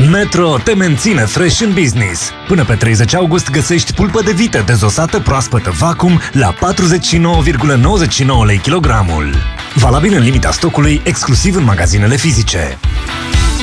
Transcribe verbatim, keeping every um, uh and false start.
Metro te menține fresh în business. Până pe treizeci august găsești pulpă de vită dezosată proaspătă vacuum la patruzeci și nouă virgulă nouăzeci și nouă lei kilogramul. Valabil în limita stocului, exclusiv în magazinele fizice.